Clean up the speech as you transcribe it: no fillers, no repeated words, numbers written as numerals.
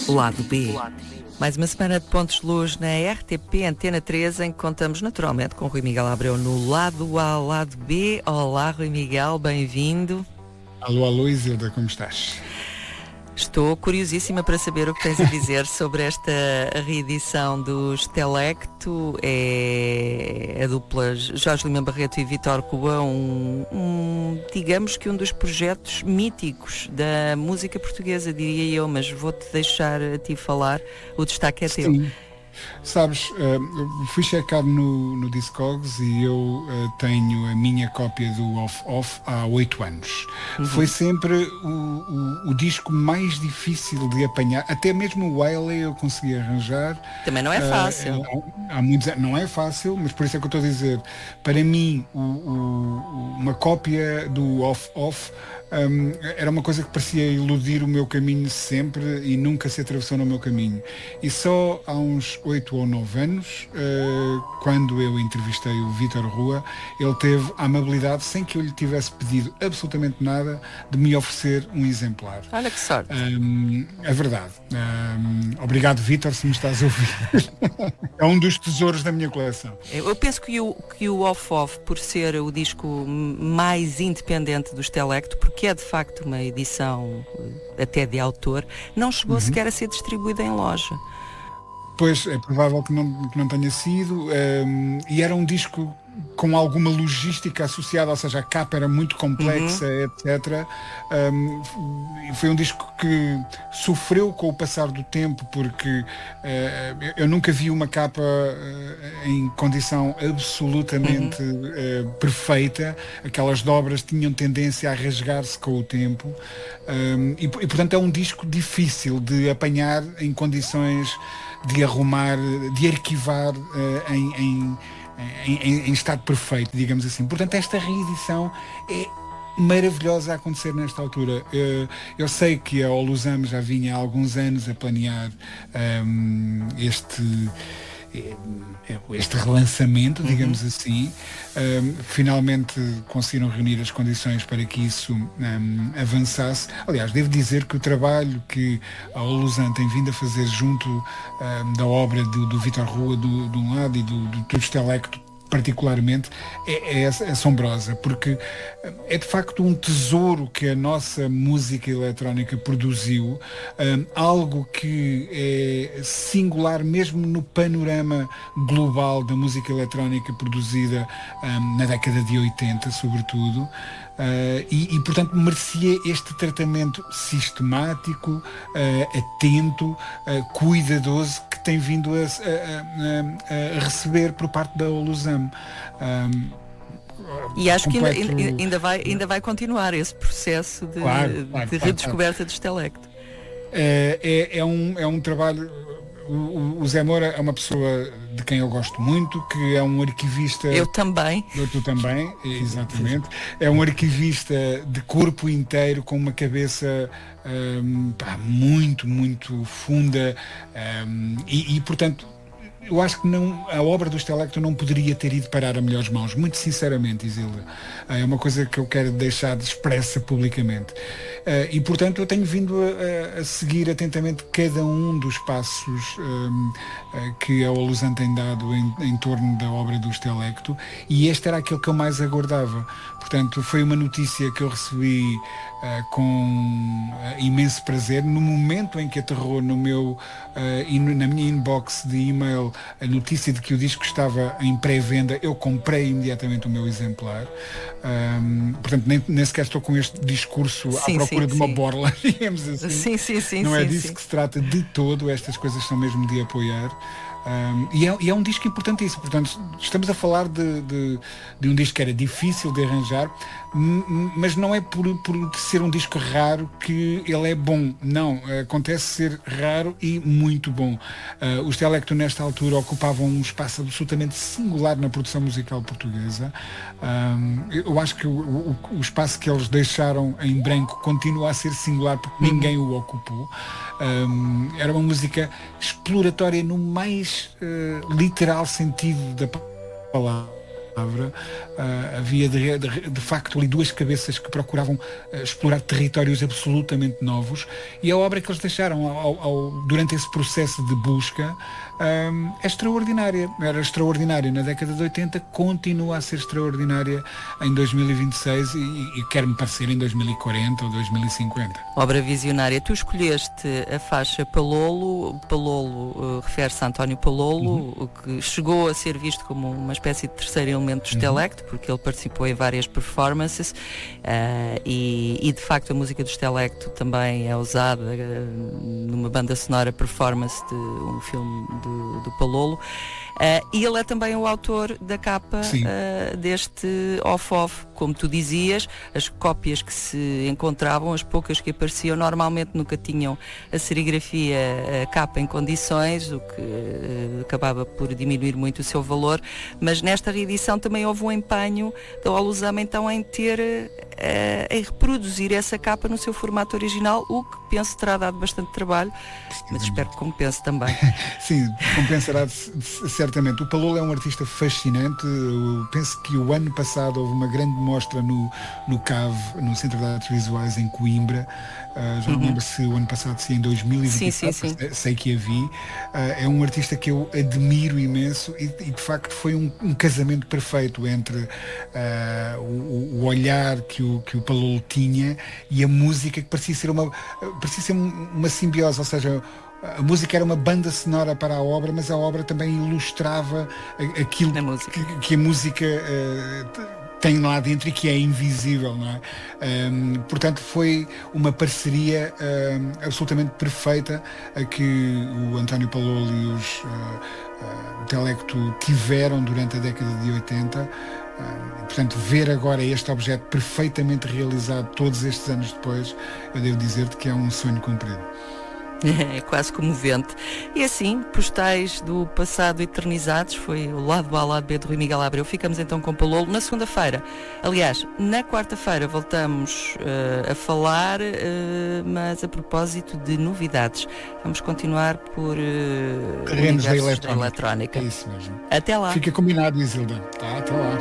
Lado B. Mais uma semana de Pontos de Luz na RTP Antena 3, em que contamos naturalmente com o Rui Miguel Abreu no Lado A, Lado B. Olá, Rui Miguel, bem-vindo. Alô, alô, Isilda, como estás? Estou curiosíssima para saber o que tens a dizer sobre esta reedição dos Telecto. É a dupla Jorge Lima Barreto e Vítor Cuba, digamos que um dos projetos míticos da música portuguesa, diria eu, mas vou-te deixar a ti falar, o destaque é teu. Sim. Sabes, fui checar no Discogs e eu tenho a minha cópia do Off há 8 anos. Foi sempre o disco mais difícil de apanhar, até mesmo o Wiley eu consegui arranjar. Também não é fácil. Há muitos anos, não é fácil, mas por isso é que eu estou a dizer, para mim, uma cópia do Off era uma coisa que parecia iludir o meu caminho sempre e nunca se atravessou no meu caminho. E só há uns 8 ou 9 anos, quando eu entrevistei o Vítor Rua, ele teve a amabilidade, sem que eu lhe tivesse pedido absolutamente nada, de me oferecer um exemplar. Olha que sorte. É verdade. Obrigado, Vítor, se me estás a ouvir. É um dos tesouros da minha coleção. Eu penso que o Off, por ser o disco mais independente dos Telecto, porque é de facto uma edição até de autor, não chegou sequer a ser distribuída em loja. Pois, é provável que não tenha sido, e era um disco com alguma logística associada, ou seja, a capa era muito complexa, etc. Foi um disco que sofreu com o passar do tempo, porque eu nunca vi uma capa em condição absolutamente perfeita. Aquelas dobras tinham tendência a rasgar-se com o tempo, e portanto é um disco difícil de apanhar em condições de arrumar, de arquivar em estado perfeito, digamos assim. Portanto, esta reedição é maravilhosa a acontecer nesta altura. Eu sei que a Olusam já vinha há alguns anos a planear este relançamento, digamos assim. Finalmente conseguiram reunir as condições para que isso avançasse. Aliás, devo dizer que o trabalho que a Olusam tem vindo a fazer junto da obra do Vítor Rua de um lado e do Telecto particularmente é assombrosa, porque é de facto um tesouro que a nossa música eletrónica produziu, algo que é singular mesmo no panorama global da música eletrónica produzida na década de 80 sobretudo, e portanto merecia este tratamento sistemático, atento, cuidadoso, que tem vindo a receber por parte da Olusam. E acho que ainda vai continuar esse processo de redescoberta dos Telecto. É um trabalho. O Zé Moura é uma pessoa de quem eu gosto muito, que é um arquivista... Eu também. Tu também, exatamente. É um arquivista de corpo inteiro, com uma cabeça muito, muito funda, e portanto, eu acho que a obra dos Telecto não poderia ter ido parar a melhores mãos, muito sinceramente, Isilda. É uma coisa que eu quero deixar expressa publicamente. E portanto eu tenho vindo a seguir atentamente cada um dos passos que a Olusam tem dado em torno da obra dos Telecto, e este era aquele que eu mais aguardava. Portanto, foi uma notícia que eu recebi com imenso prazer. No momento em que aterrou no meu na minha inbox de e-mail a notícia de que o disco estava em pré-venda, eu comprei imediatamente o meu exemplar. Portanto, nem sequer estou com este discurso à procura de uma borla, digamos assim. Não é disso que se trata de todo. Estas coisas são mesmo de apoiar. E é um disco importantíssimo. Portanto, estamos a falar de um disco que era difícil de arranjar, mas não é por ser um disco raro que ele é bom. Não, acontece ser raro e muito bom. Os Telecto nesta altura ocupavam um espaço absolutamente singular na produção musical portuguesa. Eu acho que o espaço que eles deixaram em branco continua a ser singular, porque ninguém o ocupou. Era uma música exploratória no mais literal sentido da palavra. havia de facto ali duas cabeças que procuravam explorar territórios absolutamente novos, e a obra que eles deixaram durante esse processo de busca é extraordinária. Era extraordinária na década de 80, continua a ser extraordinária em 2026 e quer-me parecer em 2040 ou 2050. Obra visionária. Tu escolheste a faixa Palolo. Palolo refere-se a António Palolo, que chegou a ser visto como uma espécie de terceiro elemento do Stelecto, porque ele participou em várias performances e de facto a música do Stelecto também é usada numa banda sonora performance de um filme do Palolo. E ele é também o autor da capa deste off-off, como tu dizias. As cópias que se encontravam, as poucas que apareciam, normalmente nunca tinham a serigrafia, a capa em condições, o que acabava por diminuir muito o seu valor, mas nesta reedição também houve um empenho da Olusama então em em reproduzir essa capa no seu formato original, o que penso terá dado bastante trabalho, mas espero que compense também. Sim, compensará certamente. O Palolo é um artista fascinante. Eu penso que o ano passado houve uma grande mostra no CAV, no Centro de Artes Visuais em Coimbra. Já não lembro se o ano passado, se em 2024, sei que a vi. É um artista que eu admiro imenso e de facto foi um casamento perfeito entre o olhar que o Palolo tinha e a música, que parecia ser uma simbiose, ou seja, a música era uma banda sonora para a obra, mas a obra também ilustrava aquilo que a música tem lá dentro e que é invisível, não é? Portanto, foi uma parceria absolutamente perfeita a que o António Palolo e o Telecto tiveram durante a década de 80. Portanto, ver agora este objeto perfeitamente realizado todos estes anos depois, eu devo dizer-te que é um sonho cumprido. É quase comovente. E assim, postais do passado eternizados, foi o lado A, lado B do Rui Miguel Abreu. Ficamos então com Palolo na segunda-feira. Aliás, na quarta-feira voltamos a falar, mas a propósito de novidades. Vamos continuar por terrenos da eletrónica. É isso mesmo. Até lá. Fica combinado, Isilda. Tá, até lá.